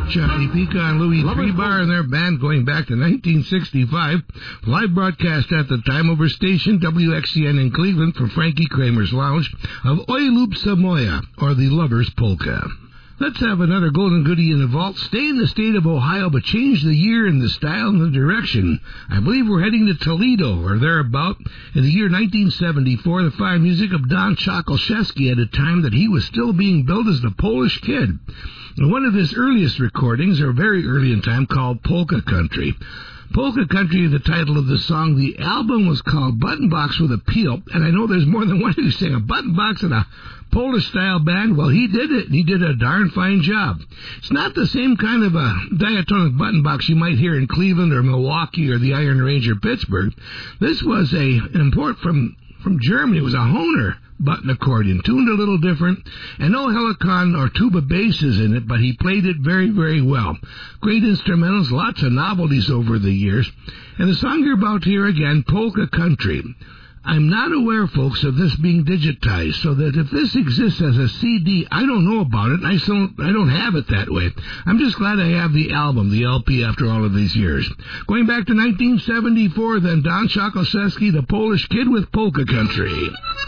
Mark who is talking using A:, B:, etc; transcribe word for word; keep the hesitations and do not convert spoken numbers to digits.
A: Johnny Pica and Louis Trebar and their band going back to nineteen sixty-five. Live broadcast at the time over station W X C N in Cleveland for Frankie Kramer's Lounge of Oi Loop Samoya, or the Lover's Polka. Let's have another golden goodie in the vault. Stay in the state of Ohio, but change the year and the style and the direction. I believe we're heading to Toledo, or thereabout. In the year nineteen seventy-four, the fine music of Don Chokolszewski at a time that he was still being billed as the Polish Kid. One of his earliest recordings, or very early in time, called Polka Country. Polka Country is the title of the song. The album was called Button Box with Appeal, and I know there's more than one who sang a button box and a Polish-style band. Well, he did it, and he did a darn fine job. It's not the same kind of a diatonic button box you might hear in Cleveland or Milwaukee or the Iron Range or Pittsburgh. This was a, an import from, from Germany. It was a Hohner button accordion, tuned a little different, and no Helicon or tuba basses in it, but he played it very, very well. Great instrumentals, lots of novelties over the years. And the song you're about to hear again, Polka Country. I'm not aware, folks, of this being digitized, so that if this exists as a C D, I don't know about it, and I don't, I don't have it that way. I'm just glad I have the album, the L P, after all of these years. Going back to nineteen seventy-four, then, Don Chokolszewski, the Polish Kid with Polka Country.